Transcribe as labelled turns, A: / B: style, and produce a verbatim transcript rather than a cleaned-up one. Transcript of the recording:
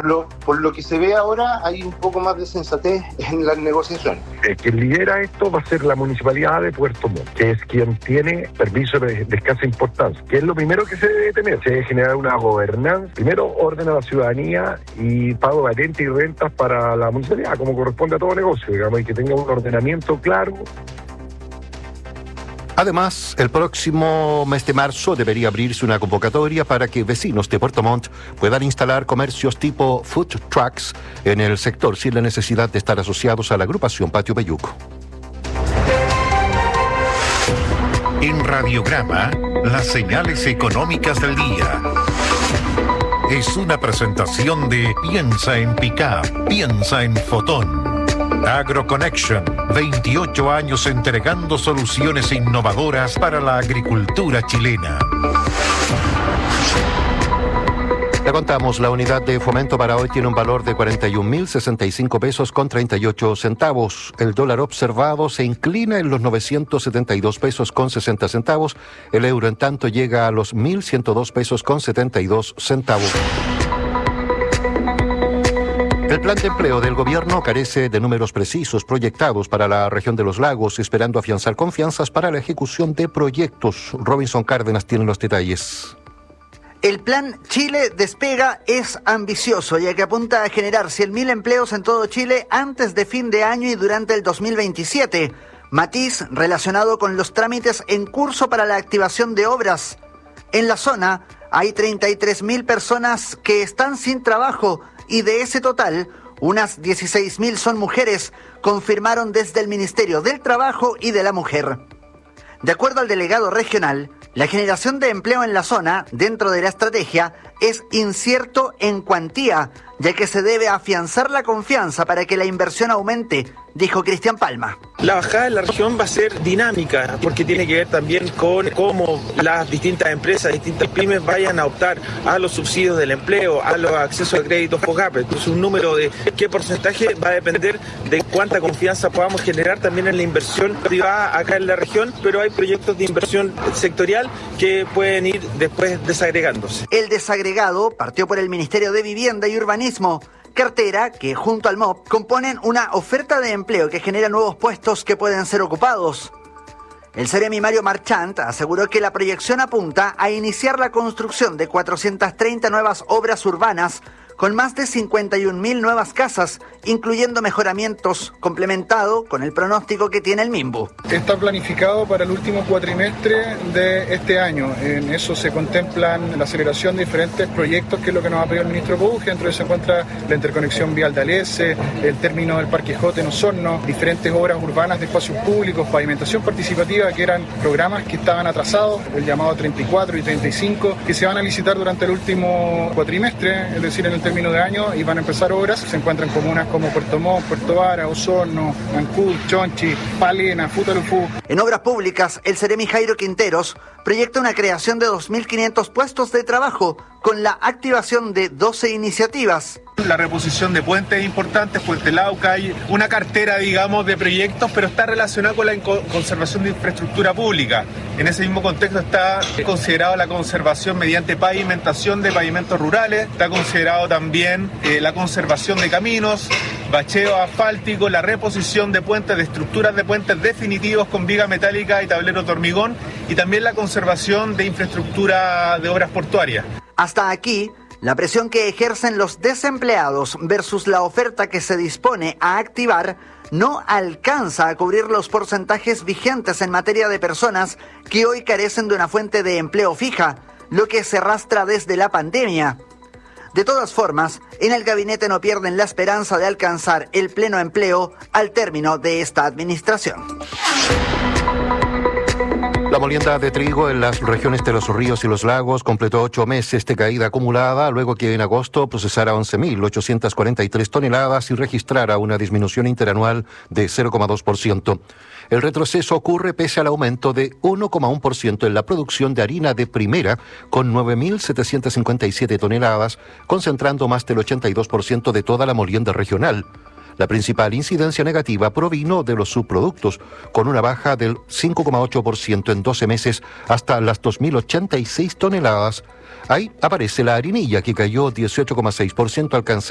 A: por lo, por lo que se ve ahora hay un poco más de sensatez en las negociaciones.
B: Eh, quien lidera esto va a ser la Municipalidad de Puerto Montt, que es quien tiene permiso de, de escasa importancia, que es lo primero que se debe tener. Se debe generar una gobernanza, primero orden a la ciudadanía y pago de patentes y rentas para la municipalidad, como corresponde a todo negocio, digamos, y que tenga un ordenamiento claro.
C: Además, el próximo mes de marzo debería abrirse una convocatoria para que vecinos de Puerto Montt puedan instalar comercios tipo food trucks en el sector sin la necesidad de estar asociados a la agrupación Patio Peyuco.
D: En Radiograma, las señales económicas del día. Es una presentación de Piensa en Pickup, piensa en Fotón. AgroConnection, veintiocho años entregando soluciones innovadoras para la agricultura chilena.
C: Le contamos, la unidad de fomento para hoy tiene un valor de cuarenta y un mil sesenta y cinco pesos con treinta y ocho centavos. El dólar observado se inclina en los novecientos setenta y dos pesos con sesenta centavos. El euro, en tanto, llega a los mil ciento dos pesos con setenta y dos centavos. El plan de empleo del gobierno carece de números precisos proyectados para la región de los lagos, esperando afianzar confianzas para la ejecución de proyectos. Robinson Cárdenas tiene los detalles.
E: El plan Chile Despega es ambicioso, ya que apunta a generar cien mil empleos en todo Chile antes de fin de año y durante el dos mil veintisiete. Matiz relacionado con los trámites en curso para la activación de obras. En la zona hay treinta y tres mil personas que están sin trabajo y de ese total, unas dieciséis mil son mujeres, confirmaron desde el Ministerio del Trabajo y de la Mujer. De acuerdo al delegado regional, la generación de empleo en la zona, dentro de la estrategia, es incierto en cuantía, ya que se debe afianzar la confianza para que la inversión aumente, dijo Cristian Palma.
F: La bajada en la región va a ser dinámica, porque tiene que ver también con cómo las distintas empresas, distintas pymes vayan a optar a los subsidios del empleo, a los accesos a créditos FOGAPE. Entonces, un número de qué porcentaje va a depender de cuánta confianza podamos generar también en la inversión privada acá en la región, pero hay proyectos de inversión sectorial que pueden ir después desagregándose.
E: El desagregado partió por el Ministerio de Vivienda y Urbanismo, cartera que junto al M O P componen una oferta de empleo que genera nuevos puestos que pueden ser ocupados. El Ceremi Mario Marchant aseguró que la proyección apunta a iniciar la construcción de cuatrocientas treinta nuevas obras urbanas con más de cincuenta y un mil nuevas casas, incluyendo mejoramientos, complementado con el pronóstico que tiene el MIMBU.
G: Está planificado para el último cuatrimestre de este año. En eso se contemplan la aceleración de diferentes proyectos, que es lo que nos ha pedido el ministro Pouge. Dentro de eso se encuentra la interconexión vial de Alese, el término del Parque Jote en Osorno, diferentes obras urbanas de espacios públicos, pavimentación participativa, que eran programas que estaban atrasados, el llamado treinta y cuatro y treinta y cinco, que se van a licitar durante el último cuatrimestre, es decir, en el término de año, y van a empezar obras. Se encuentran comunas como Puerto Montt, Puerto Vara, Osorno, Ancud, Chonchi, Palena, Futalufú.
E: En obras públicas, el Ceremi Jairo Quinteros proyecta una creación de dos mil quinientos puestos de trabajo con la activación de doce iniciativas.
H: La reposición de puentes importantes, Puente Lauca, hay una cartera, digamos, de proyectos, pero está relacionada con la conservación de infraestructura pública. En ese mismo contexto está considerado la conservación mediante pavimentación de pavimentos rurales, está considerado también eh, la conservación de caminos, bacheo asfáltico, la reposición de puentes, de estructuras de puentes definitivos con viga metálica y tableros de hormigón, y también la conservación de infraestructura de obras portuarias.
E: Hasta aquí, la presión que ejercen los desempleados versus la oferta que se dispone a activar no alcanza a cubrir los porcentajes vigentes en materia de personas que hoy carecen de una fuente de empleo fija, lo que se arrastra desde la pandemia. De todas formas, en el gabinete no pierden la esperanza de alcanzar el pleno empleo al término de esta administración.
C: La molienda de trigo en las regiones de los ríos y los lagos completó ocho meses de caída acumulada, luego que en agosto procesara once mil ochocientas cuarenta y tres toneladas y registrara una disminución interanual de cero coma dos por ciento. El retroceso ocurre pese al aumento de uno coma uno por ciento en la producción de harina de primera, con nueve mil setecientas cincuenta y siete toneladas, concentrando más del ochenta y dos por ciento de toda la molienda regional. La principal incidencia negativa provino de los subproductos, con una baja del cinco coma ocho por ciento en doce meses hasta las dos mil ochenta y seis toneladas. Ahí aparece la harinilla, que cayó dieciocho coma seis por ciento, alcanzando